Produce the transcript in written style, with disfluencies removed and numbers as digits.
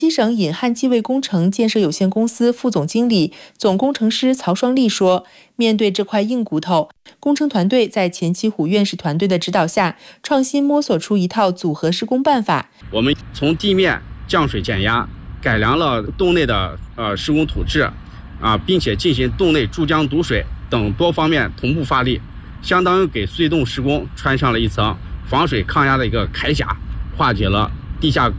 西省引汉机卫工程建设有限公司副总经理、总工程师曹双利说，面对这块硬骨头，工程团队在钱其虎院士团队的指导下，创新摸索出一套组合施工办法。 我们从地面降水减压，改良了洞内的施工土质，并且进行洞内注浆堵水等多方面同步发力，相当于给隧洞施工穿上了一层防水抗压的一个铠甲，化解了地下